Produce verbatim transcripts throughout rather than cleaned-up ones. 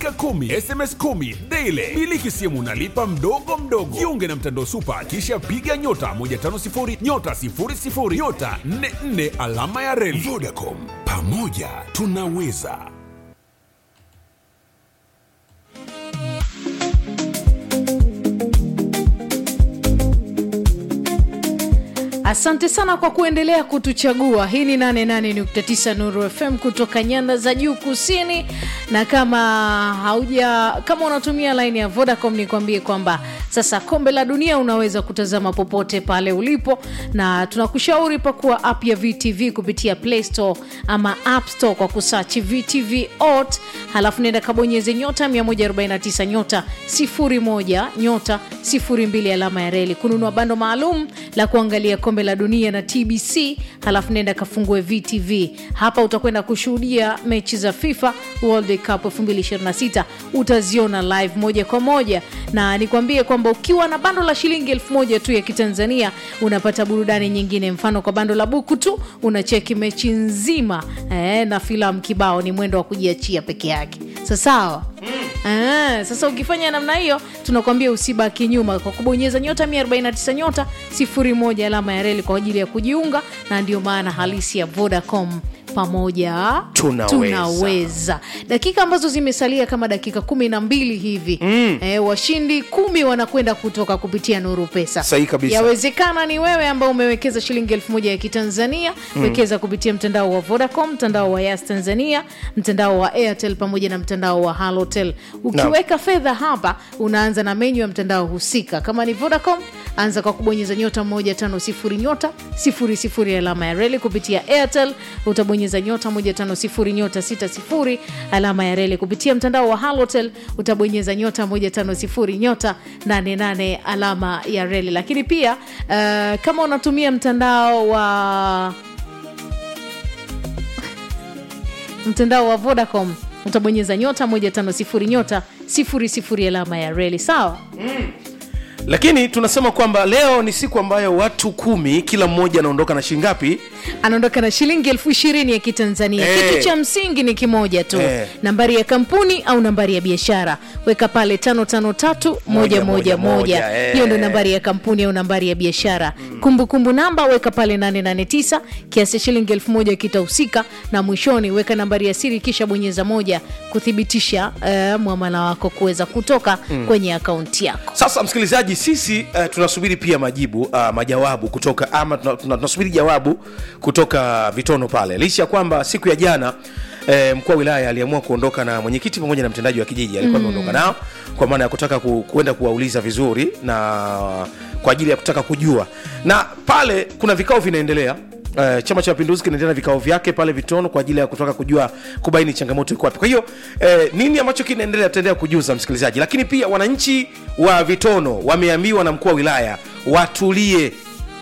dakika kumi, S M S kumi daily. Miliki simu nalipa mdogo mdogo. Jiunge na mtandao Super kisha piga nyota moja tano sifuri nyota sifuri sifuri nyota nne nne alama ya reli. Vodacom, pamoja tunaweza. Asante sana kwa kuendelea kutuchagua. Hii ni nane nane nukta tisa Nuru F M kutoka Nyanda za Juu Kusini. Na kama hauja kama unatumia line ya Vodacom, nikwambie kwamba sasa kombe la dunia unaweza kutazama popote pale ulipo, na tunakushauri pakua app ya V T V kupitia Play Store ama App Store kwa kusearch V T V O T, halafu nenda kabonyeze nyota mia moja arobaini na tisa nyota sifuri moja nyota sifuri mbili alama ya reli kununua bando maalum la kuangalia kombe la dunia na T B C, halafu nenda kafungue V T V. Hapa utakwenda kushuhudia mechi za FIFA World Cup elfu mbili ishirini na sita, utaziona live moja kwa moja. Na nikwambie kwamba ukiwa na bando la shilingi elfu moja tu ya Kitanzania unapata burudani nyingine. Mfano, kwa bando la buku tu unacheki mechi nzima eh, na filamu kibao. Ni mwendo wa kujiachia peke yake. Sasa sawa? Mm. Ah, sasa ukifanya namna hiyo tunakwambia usibaki nyuma kwa kubonyeza nyota mia arobaini na tisa nyota sifuri moja alama ya reli kwa ajili ya kujiunga. Na ndio maana halisi ya Vodacom, pamoja tunaweza. tunaweza. Dakika ambazo zimesalia kama dakika kumi na mbili hivi. Mm. E, washindi kumi wanakwenda kutoka kupitia Nuru Pesa. Sahi kabisa. Yawezekana ni wewe ambao umewekeza shilingi elfu moja ya Kitanzania. Mm. Wekeza kupitia mtandao wa Vodacom, mtandao wa Yas Tanzania, mtandao wa Airtel pamoja na mtandao wa Halotel. Ukiweka no. fedha hapa unaanza na menu ya mtandao husika. Kama ni Vodacom, anza kwa kubonyeza nyota moja tano sifuri nyota sifuri sifuri alama ya reli. Kupitia Airtel utabonyeza nyota moja tano sifuri nyota sita sifuri alama ya reli. Kupitia mtandao wa Halotel utabonyeza nyota moja tano sifuri nyota nane nane alama ya reli. Lakini pia uh, kama unatumia mtandao wa mtandao wa Vodacom utabonyeza nyota moja tano sifuri nyota sifuri sifuri alama ya reli. Sawa? Mm. Lakini tunasema kwamba leo ni siku ambayo watu kumi kila mmoja anaondoka na shilingi ngapi? Anaondoka na shilingi elfu ishirini ya Kitanzania. Hey. Kitu cha msingi ni kimoja tu. Hey. Nambari ya kampuni au nambari ya biashara. Weka pale tano tano tatu moja moja moja. Hey. Hiyo ndio nambari ya kampuni au nambari ya biashara. Hmm. Kumbukumbu namba weka pale nane nane tisa, kiasi shilingi elfu moja kitahusika, na mwishoni weka nambari ya siri kisha bonyeza moja kuthibitisha uh, muamala wako kuweza kutoka hmm. kwenye akaunti yako. Sasa msikilizaji, sisi uh, tunasubiri pia majibu uh, majawabu kutoka ama tunasubiri jawabu kutoka Vitono pale. Licha kwamba siku ya jana eh, mkuu wa wilaya aliamua kuondoka na mwenyekiti pamoja na mtendaji wa kijiji alikuwa ameondoka nao kwa maana ya kutaka ku, kuenda kuwauliza vizuri na kwa ajili ya kutaka kujua. Na pale kuna vikao vinaendelea. Uh, Chama cha Mapinduzi kinaendelea vikao vyake pale Vitono kwa ajili ya kutaka kujua kubaini changamoto iko wapi. Kwa hiyo eh, nini ambacho kinaendelea tutaendelea kujuza msikilizaji. Lakini pia wananchi wa Vitono wameambiwa na mkuu wa wilaya watulie,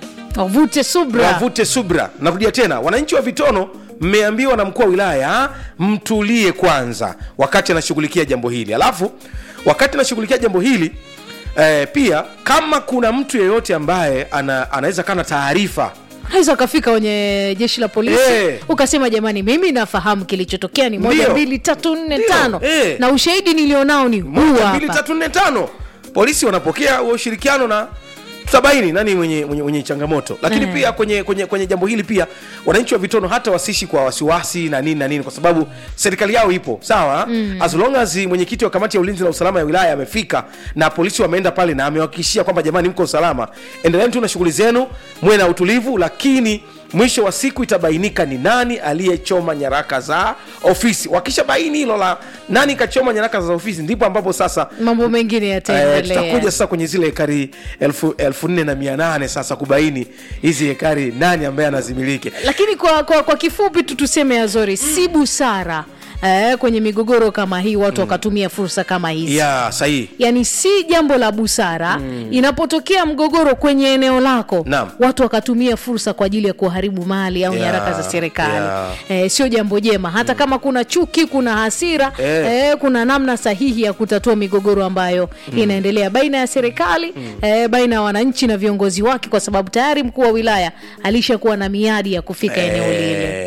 wavute subra. Wavute subra. Narudia tena, wananchi wa Vitono mmeambiwa na mkuu wa wilaya mtulie kwanza wakati anashughulikia jambo hili. Alafu wakati anashughulikia jambo hili eh, pia kama kuna mtu yeyote ambaye ana, anaweza kana taarifa, haizo kafika kwenye jeshi la polisi. Hey. Ukasema jamani, mimi nafahamu kilichotokea ni moja mbili tatu nne tano. Hey. Na ushahidi nilionao ni huu hapa. moja mbili tatu nne tano. Polisi wanapokea ushirikiano na tutabaini nani mwenye, mwenye, mwenye changamoto. Lakini mm. pia kwenye, kwenye, kwenye jambo hili pia wananchi wa Vitono hata wasishi kwa wasiwasi na nini na nini, kwa sababu serikali yao ipo sawa. Mm. As long as mwenyekiti wa kamati ya ulinzi na usalama ya wilaya amefika na polisi wameenda pale na amewahakikishia kwamba jamani mko salama, endeleeni tu na shughuli zenu, muwe na utulivu. Lakini mwisho wa siku itabainika ni nani aliyechoma nyaraka za ofisi. Wakisha baini hilo la nani kachoma nyaraka za ofisi, ndipo ambapo sasa mambo mengine yataendelea. Eh, tutakuja sasa kwenye zile ekari elfu nne na mia nane sasa kubaini hizi ekari nani ambaye anazimiliki. Lakini kwa kwa, kwa kifupi tu tuseme Azori, si busara Eh, kwenye migogoro kama hii watu wakatumia mm. fursa kama hizi. Yeah, sahihi. Yaani si jambo la busara mm. inapotokea mgogoro kwenye eneo lako, Naam. watu wakatumia fursa kwa ajili ya kuharibu mali au yeah. nyaraka za serikali. Yeah. Eh, sio jambo jema. Hata mm. kama kuna chuki, kuna hasira, eh. Eh, kuna namna sahihi ya kutatua migogoro ambayo mm. inaendelea baina ya serikali, mm. eh, baina ya wananchi na viongozi wake, kwa sababu tayari mkuu wa wilaya alishakuwa na miadi ya kufika eh. eneo lile.